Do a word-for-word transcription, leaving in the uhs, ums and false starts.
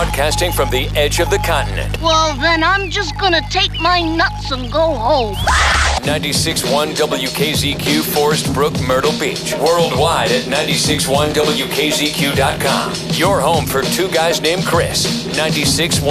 broadcasting from the edge of the continent. Well, then I'm just gonna take my nuts and go home. ninety-six point one W K Z Q, Forest Brook, Myrtle Beach. Worldwide at ninety-six point one W K Z Q dot com. Your home for two guys named Chris. ninety-six point one